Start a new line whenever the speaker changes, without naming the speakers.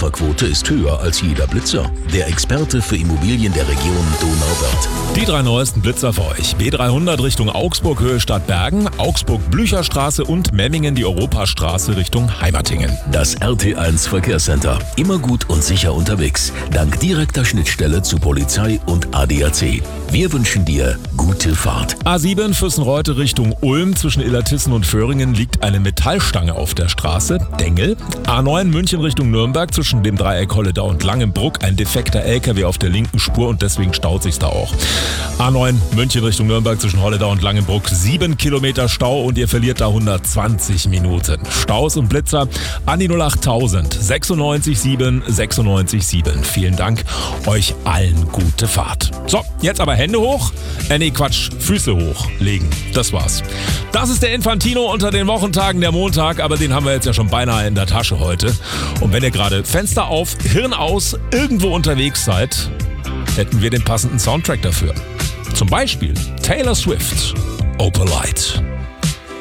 Trefferquote ist höher als jeder Blitzer. Der Experte für Immobilien der Region Donauwörth.
Die 3 neuesten Blitzer für euch. B300 Richtung Augsburg, Höhe Stadtbergen, Augsburg-Blücherstraße und Memmingen die Europastraße Richtung Heimatingen.
Das RT1 Verkehrscenter. Immer gut und sicher unterwegs. Dank direkter Schnittstelle zu Polizei und ADAC. Wir wünschen dir gute Fahrt.
A7 Füssenreute Richtung Ulm. Zwischen Illertissen und Föhringen liegt eine Metallstange auf der Straße. Dengel. A9 München Richtung Nürnberg. Zwischen dem Dreieck Holledau und Langenbruck ein defekter LKW auf der linken Spur und deswegen staut sich's da auch. A9 München Richtung Nürnberg zwischen Holledau und Langenbruck 7 Kilometer Stau und ihr verliert da 120 Minuten. Staus und Blitzer an die 08000 96 7 96 7. Vielen Dank, euch allen gute Fahrt. So, jetzt aber Hände hoch. Füße hochlegen. Das war's. Das ist der Infantino unter den Wochentagen, der Montag, aber den haben wir jetzt ja schon beinahe in der Tasche heute. Und wenn ihr gerade Fenster auf, Hirn aus, irgendwo unterwegs seid, hätten wir den passenden Soundtrack dafür. Zum Beispiel Taylor Swift, Opalite.